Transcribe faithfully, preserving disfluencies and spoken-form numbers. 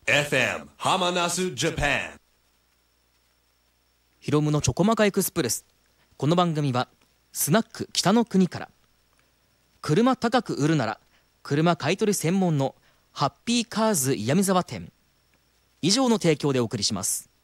エフエム ハマナスジャパン。 ヒロムのちょこまかエクスプレス。この番組はスナック北の国から、車高く売るなら車買取専門のハッピーカーズ岩見沢店以上の提供でお送りします。